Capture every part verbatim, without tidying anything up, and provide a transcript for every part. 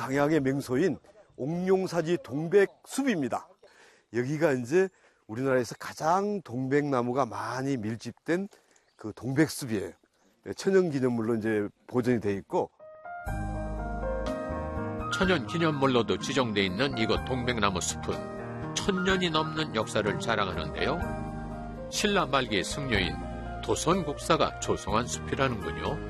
광양의 명소인 옥룡사지 동백숲입니다. 여기가 이제 우리나라에서 가장 동백나무가 많이 밀집된 그 동백숲이에요. 천연기념물로 이제 보존이 돼 있고. 천연기념물로도 지정돼 있는 이곳 동백나무 숲은 천년이 넘는 역사를 자랑하는데요. 신라 말기의 승려인 도선국사가 조성한 숲이라는군요.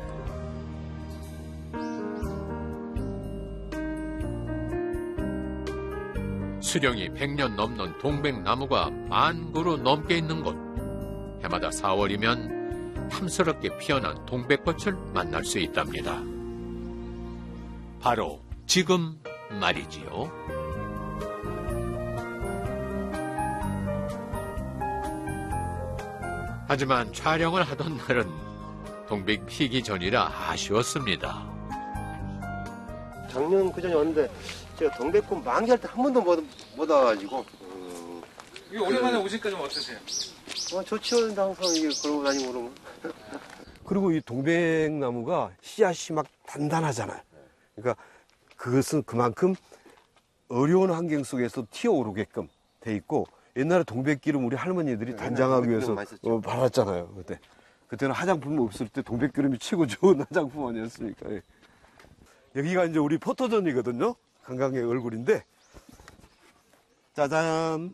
수령이 백 년 넘는 동백나무가 만 그루 넘게 있는 곳. 해마다 사월이면 탐스럽게 피어난 동백꽃을 만날 수 있답니다. 바로 지금 말이지요. 하지만 촬영을 하던 날은 동백 피기 전이라 아쉬웠습니다. 작년 그 전에 왔는데 제가 동백꽃 만개할 때 한 번도 못, 못 와가지고. 음, 이거 오랜만에 그, 오니까 좀 어떠세요? 어, 좋지요. 항상 이게 걸고 다니고 그러면. 그리고 이 동백나무가 씨앗이 막 단단하잖아요. 그러니까 그것은 그만큼 어려운 환경 속에서 튀어오르게끔 돼 있고, 옛날에 동백기름 우리 할머니들이 단장하기 위해서 어, 발랐잖아요. 그때 그때는 화장품 없을 때 동백기름이 최고 좋은 화장품 아니었습니까? 예. 여기가 이제 우리 포토존이거든요. 관광객 얼굴인데, 짜잔.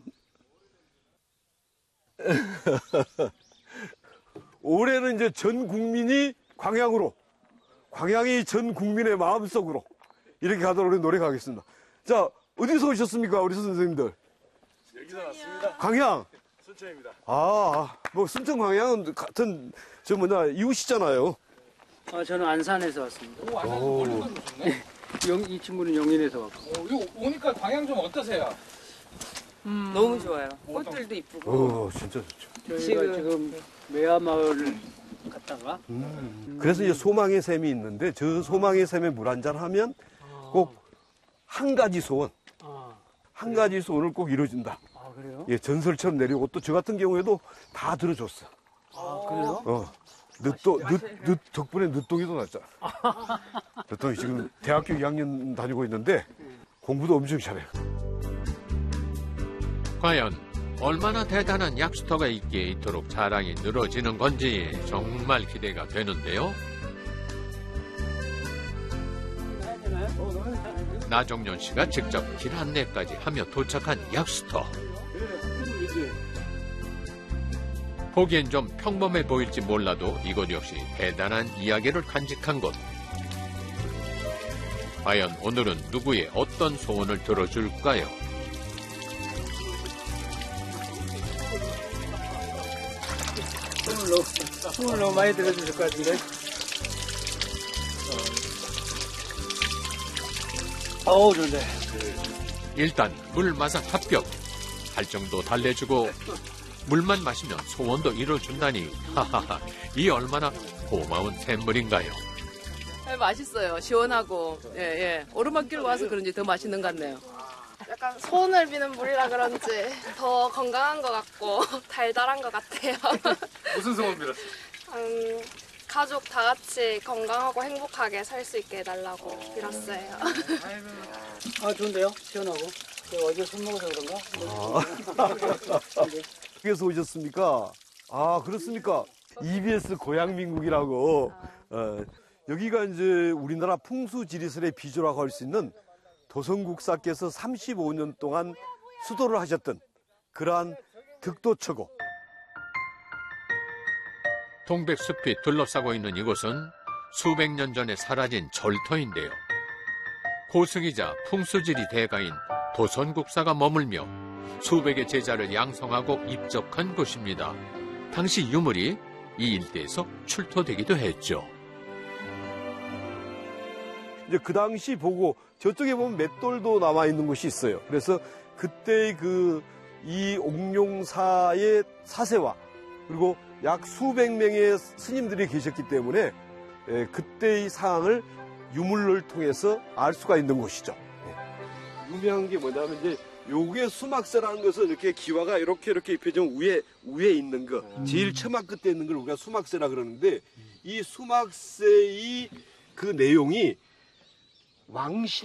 올해는 이제 전 국민이 광양으로, 광양이 전 국민의 마음속으로 이렇게 가도록 우리 노력하겠습니다. 자, 어디서 오셨습니까, 우리 선생님들? 여기서 왔습니다. 광양. 순천입니다. 아, 뭐 순천 광양은 같은 저 뭐냐 이웃이잖아요. 아, 저는 안산에서 왔습니다. 오, 안산 멀리서 오셨네. 영, 이 친구는 영인에서 왔고. 오, 이거 오니까 광양 좀 어떠세요? 음, 너무 좋아요. 꽃들도 이쁘고. 오, 진짜 좋죠. 저희가 지금, 지금 매화마을을 갔다가 음. 그래서 이제 소망의 샘이 있는데, 저 소망의 샘에 물 한잔 하면 꼭 한 가지 소원, 아, 한 가지 소원을 꼭 이루어진다. 아 그래요? 예, 전설처럼 내려오고, 또 저 같은 경우에도 다 들어줬어. 아 그래요? 어. 늦도, 늦, 늦, 덕분에 늦동이도 났잖아. 늦동이 지금 대학교 이 학년 다니고 있는데 공부도 엄청 잘해요. 과연 얼마나 대단한 약수터가 있기에 이토록 자랑이 늘어지는 건지 정말 기대가 되는데요. 나정년 씨가 직접 길 안내까지 하며 도착한 약수터. 보기엔 좀 평범해 보일지 몰라도 이곳 역시 대단한 이야기를 간직한 곳. 과연 오늘은 누구의 어떤 소원을 들어줄까요? 숨을 너무, 숨을 너무 많이 들어주실 것 같은데. 어우, 좋네. 일단 물 마삭 합격. 할증도 달래주고 물만 마시면 소원도 이뤄준다니. 하하하, 이 얼마나 고마운 샘물인가요. 네, 맛있어요. 시원하고. 예, 예. 오르막길 와서 그런지 더 맛있는 것 같네요. 약간 소원을 비는 물이라 그런지 더 건강한 것 같고 달달한 것 같아요. 무슨 소원 빌었어요? 음, 가족 다 같이 건강하고 행복하게 살 수 있게 해달라고 빌었어요. 아, 좋은데요? 시원하고. 어제 술 먹어서 그런가? 어디서 오셨습니까? 아, 그렇습니까? 이비에스 고향민국이라고. 어, 여기가 이제 우리나라 풍수지리설의 비주라고 할 수 있는 도선국사께서 삼십오 년 동안 수도를 하셨던 그러한 득도처고. 동백숲이 둘러싸고 있는 이곳은 수백 년 전에 사라진 절터인데요. 고승이자 풍수지리 대가인 도선국사가 머물며 수백의 제자를 양성하고 입적한 곳입니다. 당시 유물이 이 일대에서 출토되기도 했죠. 이제 그 당시 보고 저쪽에 보면 맷돌도 남아 있는 곳이 있어요. 그래서 그때의 그 이 옥룡사의 사세와 그리고 약 수백 명의 스님들이 계셨기 때문에 예, 그때의 상황을 유물을 통해서 알 수가 있는 곳이죠. 예. 유명한 게 뭐냐면 이제 요게 수막세라는 것은 이렇게 기와가 이렇게 이렇게 입혀진 위에 위에 있는 거, 제일 처막 끝에 있는 걸 우리가 수막세라 그러는데 이 수막세의 그 내용이 왕실